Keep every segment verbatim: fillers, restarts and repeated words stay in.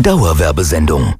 Dauerwerbesendung.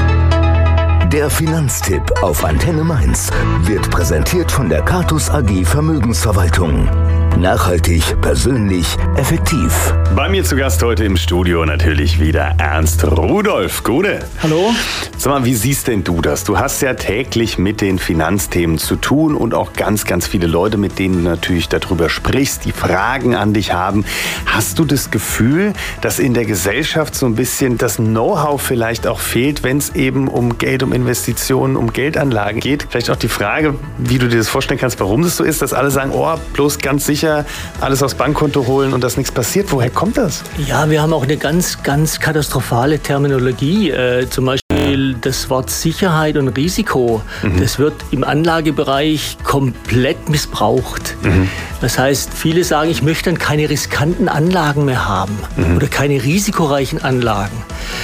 Der Finanztipp auf Antenne Mainz wird präsentiert von der Catus A G Vermögensverwaltung. Nachhaltig, persönlich, effektiv. Bei mir zu Gast heute im Studio natürlich wieder Ernst Rudolph. Gute. Hallo. Sag mal, wie siehst denn du das? Du hast ja täglich mit den Finanzthemen zu tun und auch ganz, ganz viele Leute, mit denen du natürlich darüber sprichst, die Fragen an dich haben. Hast du das Gefühl, dass in der Gesellschaft so ein bisschen das Know-how vielleicht auch fehlt, wenn es eben um Geld, um Investitionen, um Geldanlagen geht? Vielleicht auch die Frage, wie du dir das vorstellen kannst, warum das so ist, dass alle sagen, oh, bloß ganz sicher alles aufs Bankkonto holen und dass nichts passiert. Woher kommt das? Ja, wir haben auch eine ganz, ganz katastrophale Terminologie. Äh, zum Beispiel das Wort Sicherheit und Risiko. Mhm. Das wird im Anlagebereich komplett missbraucht. Mhm. Das heißt, viele sagen, ich möchte dann keine riskanten Anlagen mehr haben mhm. oder keine risikoreichen Anlagen.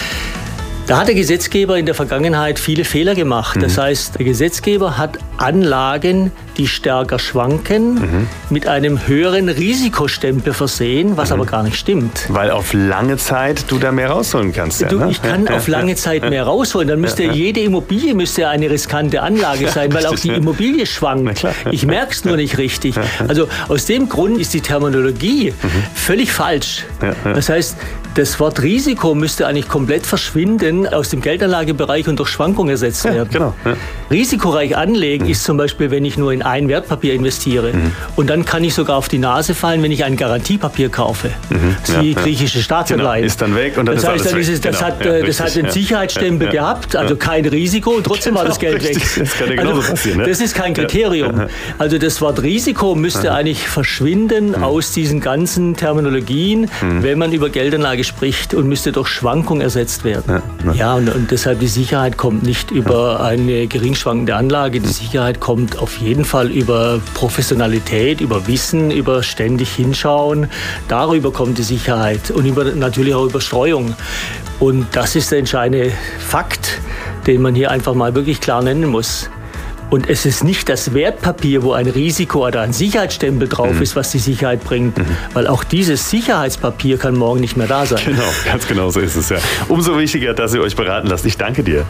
Da hat der Gesetzgeber in der Vergangenheit viele Fehler gemacht. Mhm. Das heißt, der Gesetzgeber hat Anlagen, die stärker schwanken, mhm. mit einem höheren Risikostempel versehen, was mhm. aber gar nicht stimmt. Weil auf lange Zeit du da mehr rausholen kannst. Ja, du, ne? Ich kann auf lange Zeit mehr rausholen. Dann müsste jede Immobilie müsste eine riskante Anlage sein, weil auch die Immobilie schwankt. Ich merke es nur nicht richtig. Also aus dem Grund ist die Terminologie mhm. völlig falsch. Das heißt, das Wort Risiko müsste eigentlich komplett verschwinden, aus dem Geldanlagebereich und durch Schwankungen ersetzt werden. Ja, genau. Ja. Risikoreich anlegen mhm. ist zum Beispiel, wenn ich nur in ein Wertpapier investiere. Mhm. Und dann kann ich sogar auf die Nase fallen, wenn ich ein Garantiepapier kaufe. Mhm. Die ja, griechische ja. Staatsanleihen. Genau. Ist dann weg und dann das ist heißt, alles dann ist es, weg. das, genau. hat, ja, das hat einen ja. Sicherheitsstempel ja. gehabt, also kein Risiko, und trotzdem genau, war das Geld richtig. weg. Das kann ja genauso also, passieren. Ne? Das ist kein Kriterium. Ja. Also das Wort Risiko müsste ja. eigentlich verschwinden mhm. aus diesen ganzen Terminologien, mhm. wenn man über Geldanlage spricht, und müsste durch Schwankung ersetzt werden. Ja, ja. ja und, und deshalb die Sicherheit kommt nicht über ja. eine gering schwankende Anlage. Die Sicherheit kommt auf jeden Fall über Professionalität, über Wissen, über ständig hinschauen. Darüber kommt die Sicherheit und über, natürlich auch über Streuung. Und das ist der entscheidende Fakt, den man hier einfach mal wirklich klar nennen muss. Und es ist nicht das Wertpapier, wo ein Risiko oder ein Sicherheitsstempel drauf mhm. ist, was die Sicherheit bringt. Mhm. Weil auch dieses Sicherheitspapier kann morgen nicht mehr da sein. Genau, ganz genau so ist es ja. Umso wichtiger, dass ihr euch beraten lasst. Ich danke dir.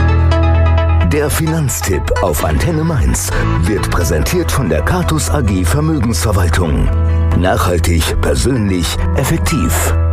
Der Finanztipp auf Antenne Mainz wird präsentiert von der Catus A G Vermögensverwaltung. Nachhaltig, persönlich, effektiv.